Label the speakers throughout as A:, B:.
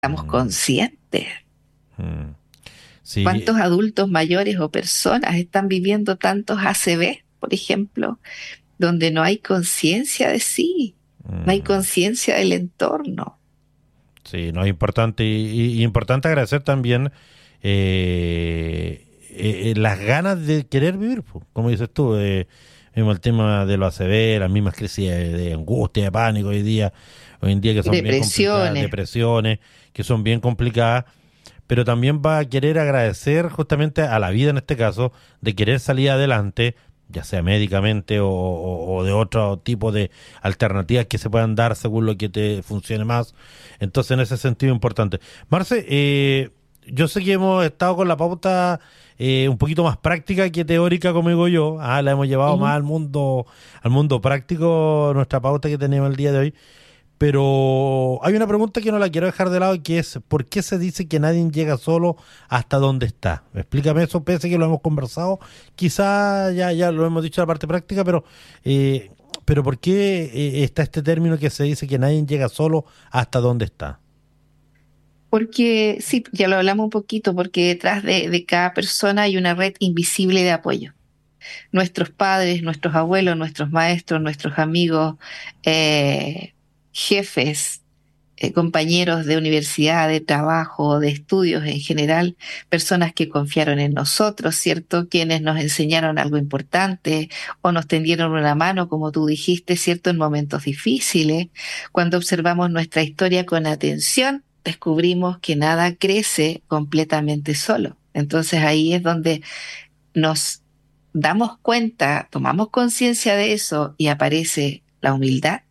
A: Estamos
B: Mm,
A: conscientes.
B: mm. Sí.
A: ¿Cuántos adultos mayores o personas están viviendo tantos ACV, por ejemplo, donde no hay conciencia de sí, no hay
B: mm,
A: conciencia del entorno?
B: sí, no es importante y importante agradecer también las ganas de querer vivir, po. Como dices tú, mismo el tema de lo ACV, las mismas crisis de angustia, de pánico hoy en día que son bien complicadas,
A: Depresiones.
B: depresiones que son bien complicadas, pero también va a querer agradecer justamente a la vida en este caso, de querer salir adelante, ya sea médicamente o de otro tipo de alternativas que se puedan dar según lo que te funcione más. Entonces, en ese sentido, importante. Marce, yo sé que hemos estado con la pauta un poquito más práctica que teórica, como digo yo. La hemos llevado
A: Ujú.
B: más al mundo práctico, nuestra pauta que tenemos el día de hoy. Pero hay una pregunta que no la quiero dejar de lado y que es, ¿por qué se dice que nadie llega solo hasta donde está? Explícame eso, pese a que lo hemos conversado. Quizá ya lo hemos dicho en la parte práctica, eh, pero ¿por qué está este término que se dice que nadie llega solo hasta donde está?
A: Porque sí, ya lo hablamos un poquito, porque detrás de cada persona hay una red invisible de apoyo. Nuestros padres, nuestros abuelos, nuestros maestros, nuestros amigos, eh, jefes, compañeros de universidad, de trabajo, de estudios en general, personas que confiaron en nosotros, ¿cierto? Quienes nos enseñaron algo importante o nos tendieron una mano, como tú dijiste, ¿cierto? En momentos difíciles. Cuando observamos nuestra historia con atención, descubrimos que nada crece completamente solo. Entonces ahí es donde nos damos cuenta, tomamos conciencia de eso y aparece la humildad.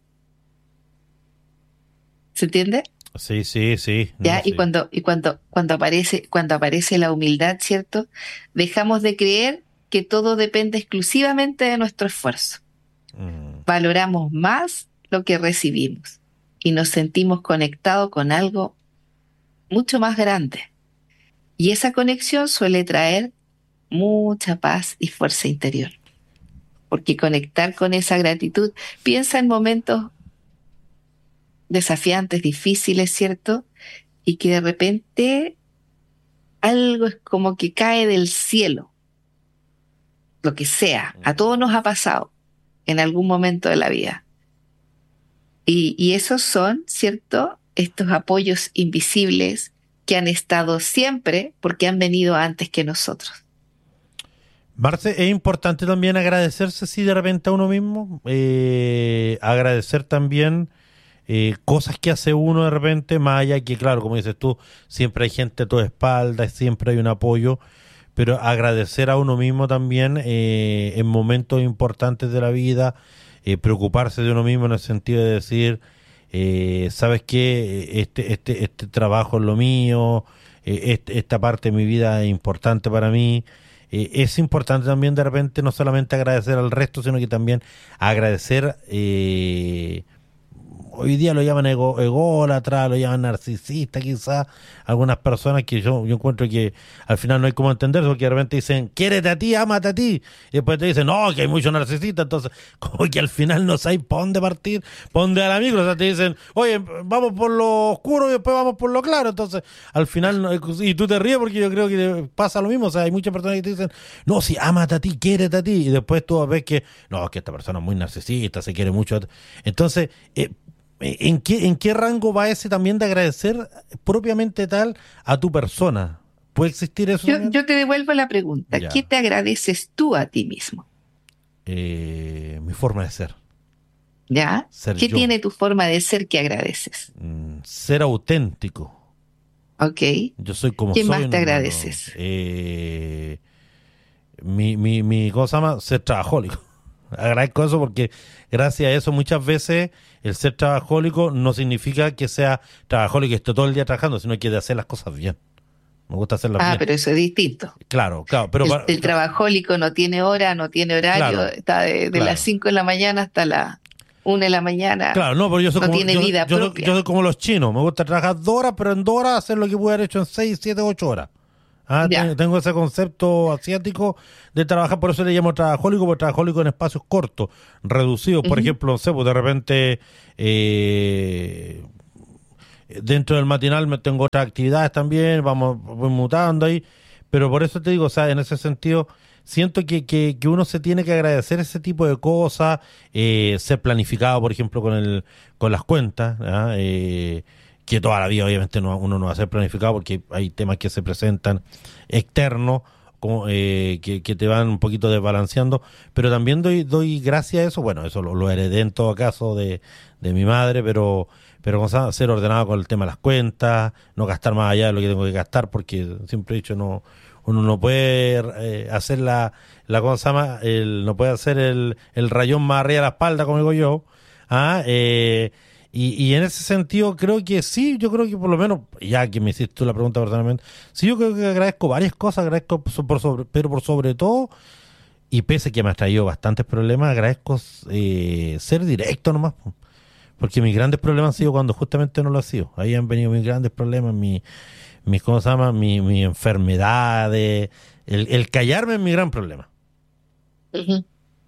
A: ¿Se entiende?
B: Sí, sí, sí, no
A: ¿Ya? Y
B: sé.
A: cuando aparece la humildad, ¿cierto? Dejamos de creer que todo depende exclusivamente de nuestro esfuerzo.
B: Mm.
A: Valoramos más lo que recibimos y nos sentimos conectados con algo mucho más grande. Y esa conexión suele traer mucha paz y fuerza interior, porque conectar con esa gratitud, piensa en momentos desafiantes, difíciles, ¿cierto? Y que de repente algo es como que cae del cielo, lo que sea, a todos nos ha pasado en algún momento de la vida. Y esos son, ¿cierto? Estos apoyos invisibles que han estado siempre porque han venido antes que nosotros.
B: Marce, es importante también agradecerse, sí, de repente a uno mismo. Agradecer también cosas que hace uno de repente, más allá que, claro, como dices tú, siempre hay gente a tu espalda, siempre hay un apoyo, pero agradecer a uno mismo también en momentos importantes de la vida, preocuparse de uno mismo en el sentido de decir, ¿sabes qué? Este trabajo es lo mío, esta parte de mi vida es importante para mí. Es importante también de repente no solamente agradecer al resto, sino que también agradecer hoy día lo llaman ególatra, lo llaman narcisista quizás, algunas personas que yo encuentro que al final no hay como entenderlo, porque de repente dicen, quiérete a ti, ámate a ti, y después te dicen, no, que hay muchos narcisistas, entonces como que al final no sabes para dónde partir, para dónde a la micro, o sea, te dicen, oye, vamos por lo oscuro y después vamos por lo claro, entonces al final, y tú te ríes porque yo creo que pasa lo mismo, o sea, hay muchas personas que te dicen, no, sí, ámate a ti, quiérete a ti, y después tú ves que, no, es que esta persona es muy narcisista, se quiere mucho, entonces, en qué rango va ese también de agradecer propiamente tal a tu persona? ¿Puede existir eso también?
A: Yo te devuelvo la pregunta, ¿qué
B: Ya.
A: te agradeces tú a ti mismo?
B: Mi forma de ser.
A: ¿Ya?
B: Ser
A: ¿Qué
B: yo.
A: tiene tu forma de ser que agradeces?
B: Ser auténtico.
A: ¿Ok?
B: Yo soy como
A: ¿Qué
B: soy,
A: más te
B: no, no, no.
A: agradeces?
B: ¿Cómo se llama? Ser trabajólico. Agradezco eso porque gracias a eso muchas veces el ser trabajólico no significa que sea trabajólico y esté todo el día trabajando, sino que de hacer las cosas bien. Me gusta hacerlas
A: Ah,
B: bien.
A: pero eso es distinto.
B: Claro, claro, pero
A: El trabajólico no tiene hora, no tiene horario,
B: claro,
A: está de las
B: claro.
A: 5 de la mañana hasta las 1 de la mañana,
B: Claro, no, pero yo soy
A: no
B: como,
A: tiene vida
B: yo soy
A: propia.
B: como los chinos. Me gusta trabajar 2 horas, pero en 2 horas hacer lo que pude haber hecho en 6, 7, 8 horas.
A: Ya.
B: Tengo ese concepto asiático de trabajar, por eso le llamo trabajólico, porque trabajólico en espacios cortos, reducidos. Por
A: Ujú.
B: ejemplo, no sé, pues de repente eh, Dentro del matinal me tengo otras actividades también, voy mutando ahí, pero por eso te digo, o sea, en ese sentido, siento que uno se tiene que agradecer ese tipo de cosas, ser planificado, por ejemplo, con las cuentas, ¿ah? Que toda la vida obviamente uno no va a ser planificado porque hay temas que se presentan externos, como, que te van un poquito desbalanceando, pero también doy gracias a eso, bueno, eso lo heredé en todo caso de mi madre, pero como sea, ser ordenado con el tema de las cuentas, no gastar más allá de lo que tengo que gastar, porque siempre he dicho, no, uno no puede hacer ¿cómo se llama? No puede hacer el rayón más arriba de la espalda, como digo yo. ¿Ah? Y en ese sentido creo que sí, yo creo que por lo menos, ya que me hiciste tú la pregunta personalmente, sí, yo creo que agradezco varias cosas, agradezco pero por sobre todo, y pese a que me ha traído bastantes problemas, agradezco ser directo nomás. Porque mis grandes problemas han sido cuando justamente no lo ha sido. Ahí han venido mis grandes problemas, mis ¿cómo se llama? Mi enfermedades. El callarme es mi gran problema.
A: Ujú.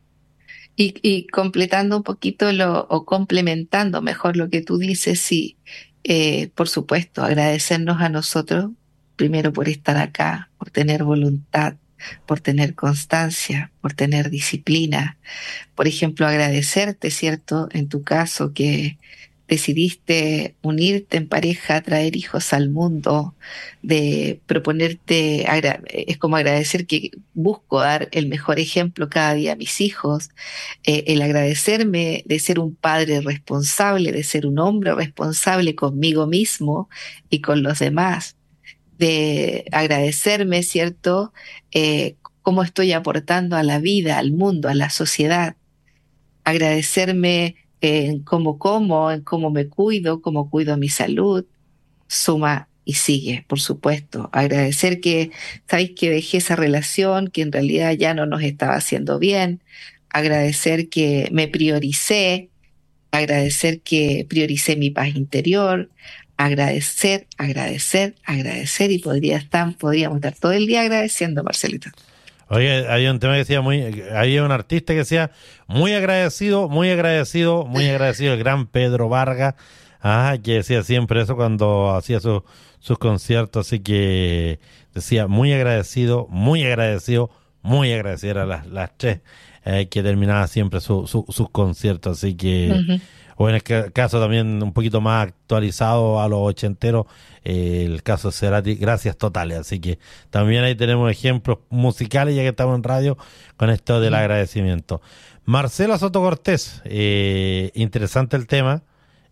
A: Y completando un poquito o complementando mejor lo que tú dices, sí, por supuesto, agradecernos a nosotros, primero por estar acá, por tener voluntad, por tener constancia, por tener disciplina. Por ejemplo, agradecerte, ¿cierto? En tu caso, que decidiste unirte en pareja, traer hijos al mundo, de proponerte, es como agradecer que busco dar el mejor ejemplo cada día a mis hijos, el agradecerme de ser un padre responsable, de ser un hombre responsable conmigo mismo y con los demás, de agradecerme, ¿cierto? Cómo estoy aportando a la vida, al mundo, a la sociedad, agradecerme en cómo como, en cómo me cuido, cómo cuido mi salud, suma y sigue, por supuesto. Agradecer que, sabéis que dejé esa relación que en realidad ya no nos estaba haciendo bien. Agradecer que me prioricé, agradecer que prioricé mi paz interior. Agradecer, agradecer, agradecer y podríamos estar todo el día agradeciendo, Marcelito.
B: Oye, había un tema que decía había un artista que decía muy agradecido, muy agradecido, muy agradecido, el gran Pedro Vargas, que decía siempre eso cuando hacía sus conciertos, así que decía muy agradecido, muy agradecido, eran las tres que terminaba siempre sus conciertos, así que
A: Ujú.
B: o en el caso también un poquito más actualizado a los ochenteros, el caso de Cerati, gracias totales. Así que también ahí tenemos ejemplos musicales, ya que estamos en radio, con esto del
A: Ujú.
B: agradecimiento. Marcela Soto Cortés, interesante el tema.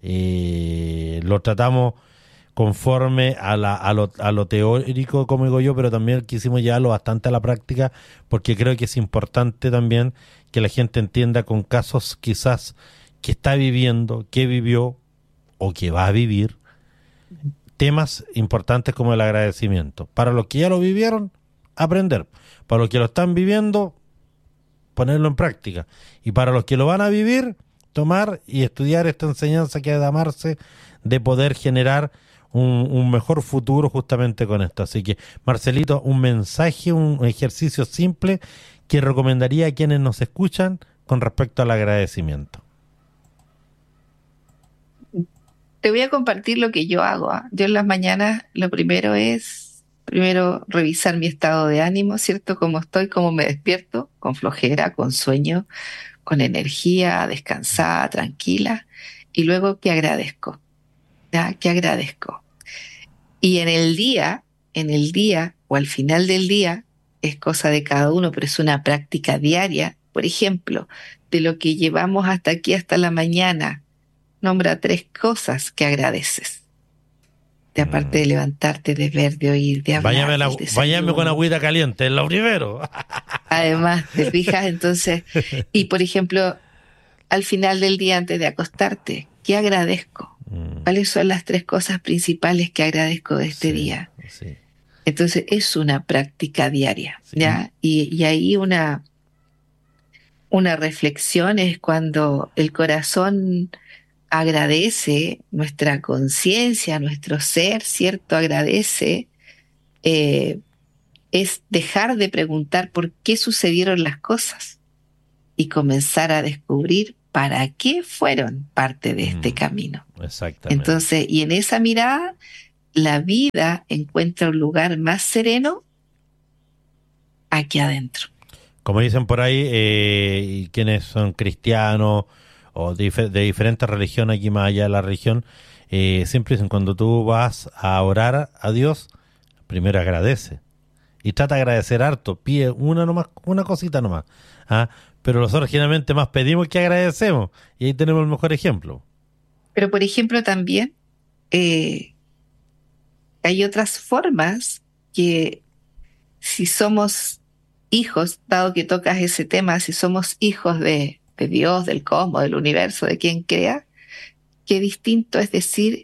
B: Lo tratamos conforme a lo teórico, como digo yo, pero también quisimos llevarlo bastante a la práctica, porque creo que es importante también que la gente entienda con casos quizás que está viviendo, que vivió o que va a vivir, temas importantes como el agradecimiento. Para los que ya lo vivieron, aprender. Para los que lo están viviendo, ponerlo en práctica. Y para los que lo van a vivir, tomar y estudiar esta enseñanza que ha de amarse, de poder generar un mejor futuro justamente con esto. Así que, Marcelito, un mensaje, un ejercicio simple que recomendaría a quienes nos escuchan con respecto al agradecimiento.
A: Te voy a compartir lo que yo hago. Yo en las mañanas lo primero es, primero revisar mi estado de ánimo, ¿cierto? Cómo estoy, cómo me despierto, con flojera, con sueño, con energía, descansada, tranquila. Y luego, ¿qué agradezco? ¿Ya? ¿Qué agradezco? Y en el día o al final del día, es cosa de cada uno, pero es una práctica diaria. Por ejemplo, de lo que llevamos hasta aquí, hasta la mañana, nombra tres cosas que agradeces. De aparte
B: Mm.
A: de levantarte, de ver, de oír, de hablar, del
B: Báñame con
A: desayuno.
B: agüita caliente, es lo primero.
A: Además, te fijas entonces, y por ejemplo, al final del día antes de acostarte, ¿qué agradezco?
B: Mm,
A: ¿Cuáles son las tres cosas principales que agradezco de este
B: sí,
A: día?
B: sí,
A: Entonces, es una práctica diaria,
B: sí.
A: ¿ya? Y ahí una reflexión es cuando el corazón agradece, nuestra conciencia, nuestro ser, ¿cierto? Agradece, eh, es dejar de preguntar por qué sucedieron las cosas y comenzar a descubrir para qué fueron parte de este camino.
B: Exactamente.
A: Entonces, y en esa mirada, la vida encuentra un lugar más sereno aquí adentro.
B: Como dicen por ahí, quienes son cristianos o de diferentes religiones, aquí más allá de la religión, siempre dicen, cuando tú vas a orar a Dios, primero agradece. Y trata de agradecer harto, pide una cosita nomás. Pero nosotros generalmente más pedimos que agradecemos. Y ahí tenemos el mejor ejemplo.
A: Pero, por ejemplo, también hay otras formas que, si somos hijos, dado que tocas ese tema, si somos hijos de Dios, del cosmos, del universo, de quien crea, qué distinto es decir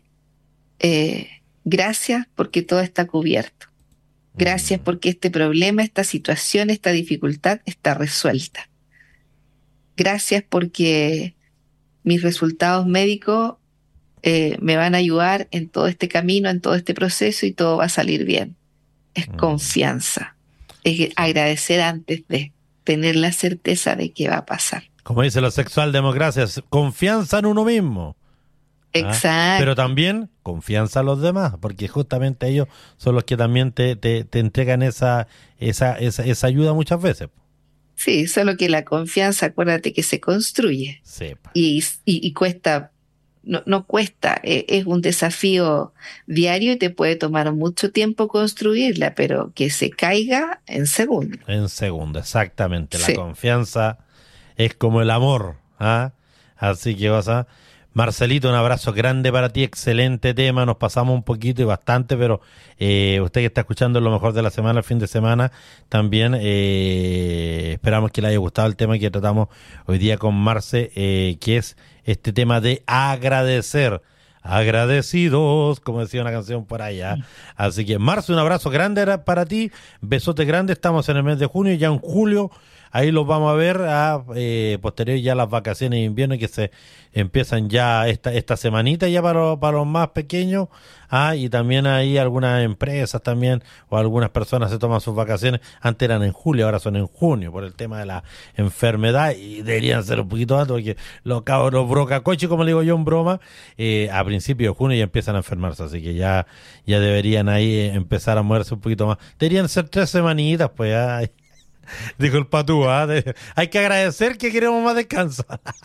A: gracias porque todo está cubierto. Gracias porque este problema, esta situación, esta dificultad está resuelta. Gracias porque mis resultados médicos me van a ayudar en todo este camino, en todo este proceso, y todo va a salir bien. Es confianza. Es agradecer antes de tener la certeza de que va a pasar.
B: Como dice la sexual democracia, es confianza en uno mismo.
A: Exacto.
B: Pero también confianza a los demás, porque justamente ellos son los que también te entregan esa ayuda muchas veces.
A: Sí, solo que la confianza, acuérdate que se construye.
B: Sepa.
A: Y cuesta, no cuesta, es un desafío diario y te puede tomar mucho tiempo construirla, pero que se caiga en segundo.
B: En segundo, exactamente.
A: Sí.
B: La confianza es como el amor. Así que Marcelito, un abrazo grande para ti, excelente tema, nos pasamos un poquito y bastante, pero usted que está escuchando lo mejor de la semana, el fin de semana, también esperamos que le haya gustado el tema que tratamos hoy día con Marce, que es este tema de agradecer. Agradecidos, como decía una canción por allá. Así que, Marce, un abrazo grande para ti, besote grande, estamos en el mes de junio, ya en julio, ahí los vamos a ver posterior ya las vacaciones de invierno que se empiezan ya esta semanita ya para los más pequeños, y también hay algunas empresas también o algunas personas se toman sus vacaciones, antes eran en julio, ahora son en junio por el tema de la enfermedad y deberían ser un poquito antes porque los brocacoches, como le digo yo en broma, a principios de junio ya empiezan a enfermarse, así que ya deberían ahí empezar a moverse un poquito más, deberían ser 3 semanitas pues. Dijo el Patú, hay que agradecer que queremos más descanso.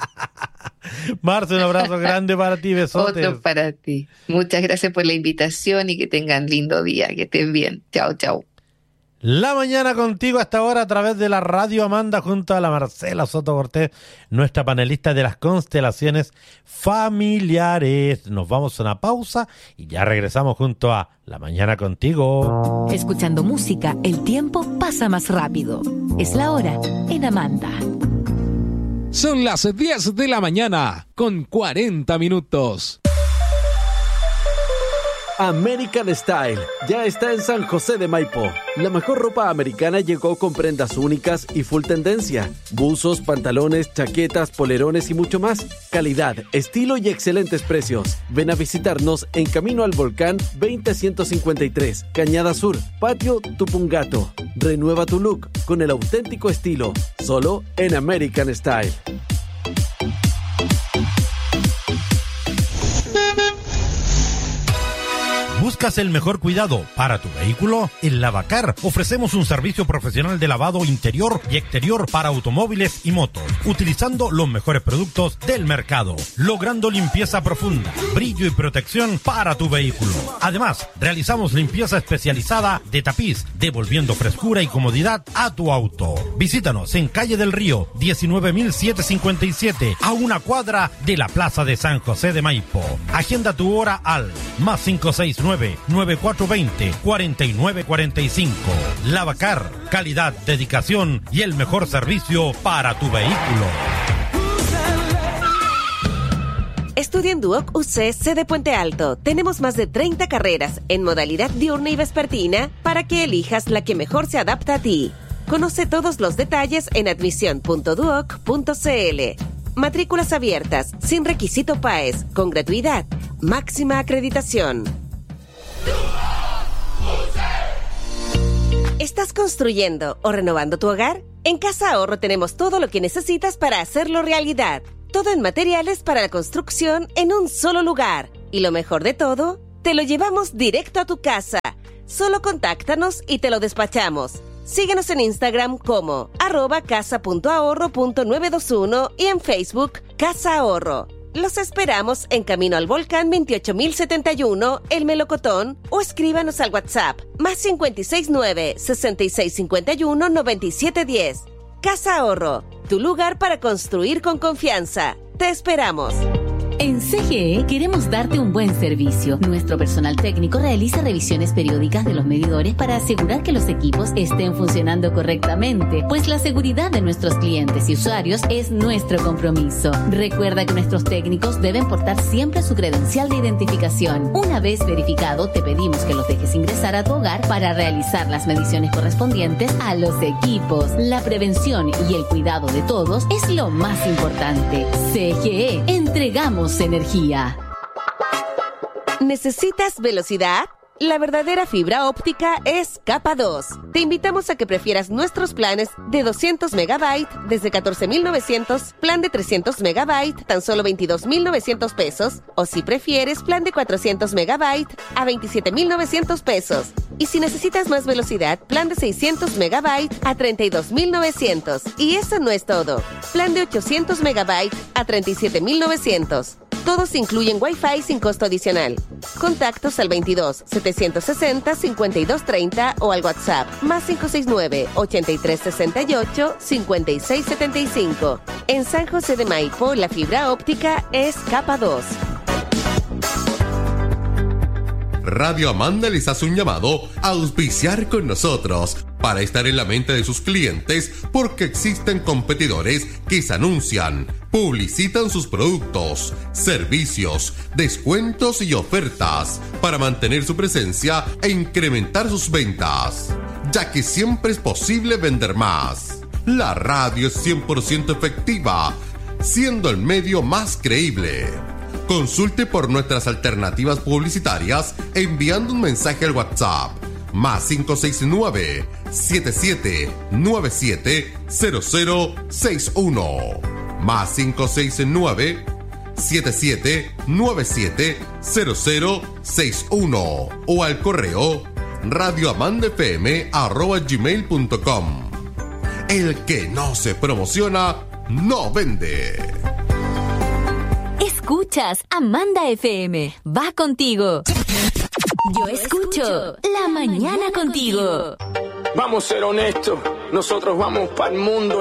B: Marce, un abrazo grande para ti, besotes.
A: Otro para ti. Muchas gracias por la invitación y que tengan lindo día, que estén bien. Chao, chao.
B: La mañana contigo hasta ahora a través de la Radio Amanda junto a la Marcela Soto Cortés, nuestra panelista de las constelaciones familiares. Nos vamos a una pausa y ya regresamos junto a La Mañana Contigo.
C: Escuchando música, el tiempo pasa más rápido. Es la hora en Amanda.
D: Son las 10 de la mañana con 40 minutos.
E: American Style ya está en San José de Maipo. La mejor ropa americana llegó con prendas únicas y full tendencia. Buzos, pantalones, chaquetas, polerones y mucho más. Calidad, estilo y excelentes precios. Ven a visitarnos en Camino al Volcán 20153, Cañada Sur, Patio Tupungato. Renueva tu look con el auténtico estilo, solo en American Style.
B: ¿Buscas el mejor cuidado para tu vehículo? En Lavacar ofrecemos un servicio profesional de lavado interior y exterior para automóviles y motos, utilizando los mejores productos del mercado, logrando limpieza profunda, brillo y protección para tu vehículo. Además, realizamos limpieza especializada de tapiz, devolviendo frescura y comodidad a tu auto. Visítanos en Calle del Río, 19.757, a una cuadra de la Plaza de San José de Maipo. Agenda tu hora al +569-9420-4945. Lavacar, calidad, dedicación y el mejor servicio para tu vehículo.
F: Estudia en Duoc UC sede Puente Alto. Tenemos más de 30 carreras en modalidad diurna y vespertina para que elijas la que mejor se adapta a ti. Conoce todos los detalles en admisión.duoc.cl. Matrículas abiertas, sin requisito PAES, con gratuidad, máxima acreditación. ¿Estás construyendo o renovando tu hogar? En Casa Ahorro tenemos todo lo que necesitas para hacerlo realidad. Todo en materiales para la construcción en un solo lugar. Y lo mejor de todo, te lo llevamos directo a tu casa. Solo contáctanos y te lo despachamos. Síguenos en Instagram como @casa.ahorro.921 y en Facebook Casa Ahorro. Los esperamos en Camino al Volcán 28071, El Melocotón, o escríbanos al WhatsApp +569 6651 9710. Casa Ahorro, tu lugar para construir con confianza. Te esperamos.
C: En CGE queremos darte un buen servicio. Nuestro personal técnico realiza revisiones periódicas de los medidores para asegurar que los equipos estén funcionando correctamente, pues la seguridad de nuestros clientes y usuarios es nuestro compromiso. Recuerda que nuestros técnicos deben portar siempre su credencial de identificación. Una vez verificado, te pedimos que los dejes ingresar a tu hogar para realizar las mediciones correspondientes a los equipos. La prevención y el cuidado de todos es lo más importante. CGE, entregamos energía.
F: ¿Necesitas velocidad? La verdadera fibra óptica es Capa 2. Te invitamos a que prefieras nuestros planes de 200 megabytes desde 14.900, plan de 300 megabytes tan solo 22.900 pesos, o si prefieres plan de 400 megabytes a 27.900 pesos. Y si necesitas más velocidad, plan de 600 megabytes a 32.900. Y eso no es todo. Plan de 800 megabytes a 37.900. Todos incluyen Wi-Fi sin costo adicional. Contactos al 22 760 5230 o al WhatsApp +569 8368 5675. En San José de Maipo, la fibra óptica es Capa 2.
G: Radio Amanda les hace un llamado a auspiciar con nosotros para estar en la mente de sus clientes, porque existen competidores que se anuncian, publicitan sus productos, servicios, descuentos y ofertas para mantener su presencia e incrementar sus ventas, ya que siempre es posible vender más. La radio es 100% efectiva, siendo el medio más creíble. Consulte por nuestras alternativas publicitarias enviando un mensaje al WhatsApp +569 7797 0061 +569 7797 0061 o al correo radioamandafm@gmail.com. El que no se promociona no vende.
C: Escuchas Amanda FM. Va contigo. Yo escucho La Mañana contigo.
H: Vamos a ser honestos, nosotros vamos para el mundo